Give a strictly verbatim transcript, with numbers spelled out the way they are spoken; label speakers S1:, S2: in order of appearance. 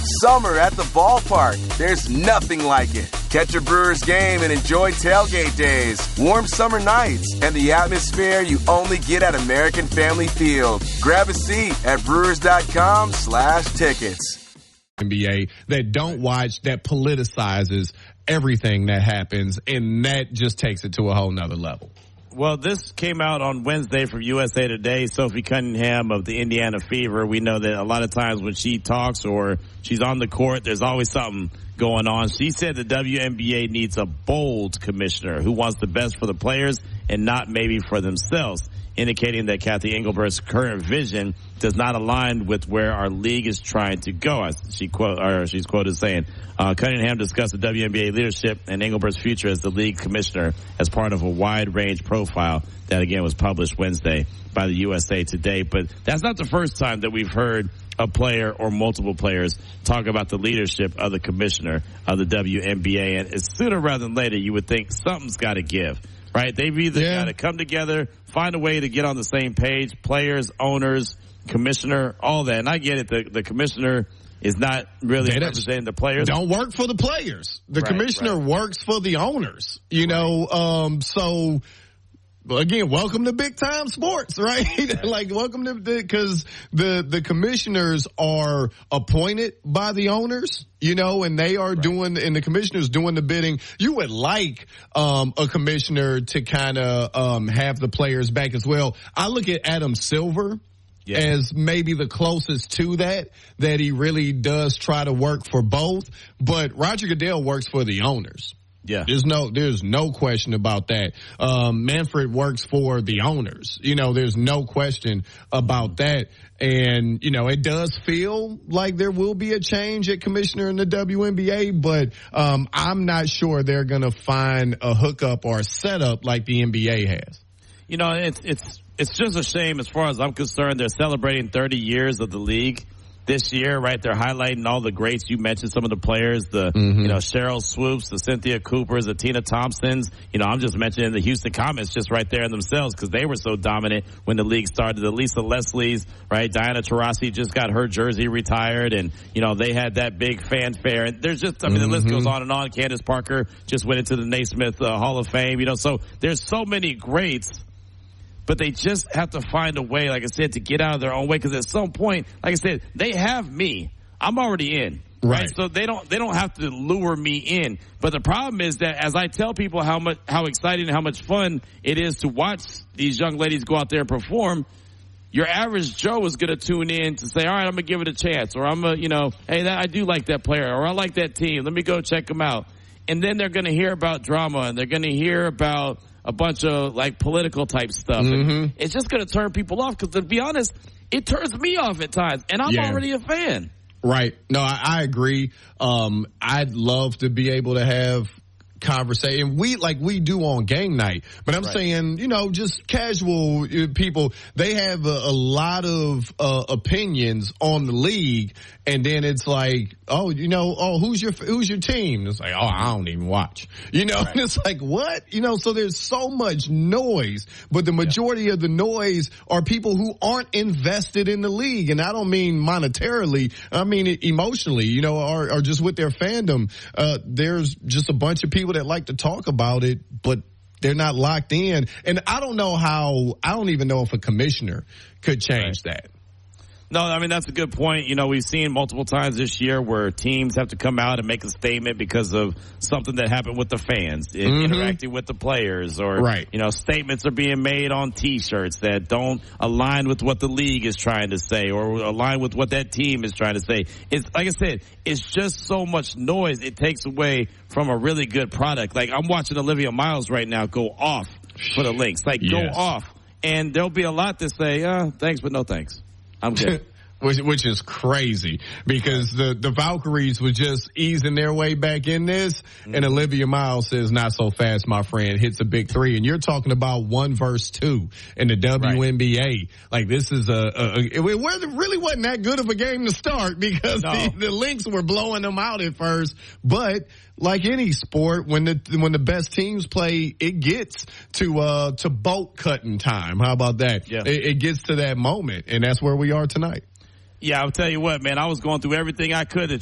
S1: Summer at the ballpark. There's nothing like it. Catch a Brewers game and enjoy tailgate days, warm summer nights, and the atmosphere you only get at American Family Field. Grab a seat at brewers.com slash tickets.
S2: N B A that don't watch, that politicizes everything that happens, and that just takes it to a whole nother level.
S3: Well, this came out on Wednesday from U S A Today. Sophie Cunningham of the Indiana Fever. We know that a lot of times when she talks or she's on the court, there's always something going on. She said the W N B A needs a bold commissioner who wants the best for the players and not maybe for themselves, indicating that Kathy Engelbert's current vision does not align with where our league is trying to go. As she quote, or she's quoted saying, uh, Cunningham discussed the W N B A leadership and Engelbert's future as the league commissioner as part of a wide range profile that again was published Wednesday by the U S A Today. But that's not the first time that we've heard a player or multiple players talk about the leadership of the commissioner of the W N B A. And sooner rather than later, you would think something's got to give. Right? They've either yeah. got to come together, find a way to get on the same page, players, owners, commissioner, all that. And I get it. The, the commissioner is not really they representing the players.
S2: Don't work for the players. The right, commissioner right. works for the owners, you right. know, um, so again, welcome to big time sports, right? right. Like welcome to, because the, the commissioners are appointed by the owners. You know, and they are right. doing, and the commissioner's doing the bidding. You would like um, a commissioner to kind of um, have the players back as well. I look at Adam Silver yeah. as maybe the closest to that, that he really does try to work for both. But Roger Goodell works for the owners. Yeah. There's no, there's no question about that. Um, Manfred works for the owners. You know, there's no question about that. And, you know, it does feel like there will be a change at commissioner in the W N B A, but, um, I'm not sure they're going to find a hookup or a setup like the N B A has.
S3: You know, it's, it's, it's just a shame as far as I'm concerned. They're celebrating thirty years of the league this year, right? They're highlighting all the greats. You mentioned some of the players, the, mm-hmm. you know, Cheryl Swoops, the Cynthia Coopers, the Tina Thompsons. You know, I'm just mentioning the Houston Comets just right there in themselves because they were so dominant when the league started. The Lisa Leslie's, right? Diana Taurasi just got her jersey retired and, you know, they had that big fanfare. And there's just, I mean, mm-hmm. the list goes on and on. Candace Parker just went into the Naismith uh, Hall of Fame, you know, so there's so many greats. But they just have to find a way, like I said, to get out of their own way. Because at some point, like I said, they have me. I'm already in. Right. right. So they don't they don't have to lure me in. But the problem is that as I tell people how much how exciting and how much fun it is to watch these young ladies go out there and perform, your average Joe is going to tune in to say, all right, I'm going to give it a chance. Or I'm going to, you know, hey, that, I do like that player. Or I like that team. Let me go check them out. And then they're going to hear about drama. And they're going to hear about a bunch of like political type stuff. Mm-hmm. And it's just going to turn people off because to be honest, it turns me off at times and I'm yeah. already a fan.
S2: Right. No, I, I agree. Um, I'd love to be able to have conversation. We like we do on game night, but I'm right. saying, you know, just casual people, they have a, a lot of uh, opinions on the league. And then it's like, oh, you know, oh, who's your, who's your team? It's like, oh, I don't even watch, you know, right. and it's like, what? You know, so there's so much noise, but the majority yeah. of the noise are people who aren't invested in the league. And I don't mean monetarily. I mean emotionally, you know, or, or just with their fandom. Uh, there's just a bunch of people that like to talk about it, but they're not locked in. And I don't know how, I don't even know if a commissioner could change right. that.
S3: No, I mean, that's a good point. You know, we've seen multiple times this year where teams have to come out and make a statement because of something that happened with the fans, mm-hmm. interacting with the players, or, right. you know, statements are being made on T-shirts that don't align with what the league is trying to say or align with what that team is trying to say. It's, like I said, it's just so much noise. It takes away from a really good product. Like, I'm watching Olivia Miles right now go off for the Lynx. Like, yes. go off. And there'll be a lot that say, uh, thanks, but no thanks. I'm good.
S2: which, which is crazy because the, the Valkyries were just easing their way back in this. Mm-hmm. And Olivia Miles says, not so fast, my friend, hits a big three. And you're talking about one versus two in the W N B A. Right. Like this is a, a, a it really wasn't that good of a game to start because no. the, the Lynx were blowing them out at first. But like any sport, when the when the best teams play, it gets to uh to bolt cutting time. How about that? Yeah. It, it gets to that moment, and that's where we are tonight.
S3: Yeah, I'll tell you what, man. I was going through everything I could to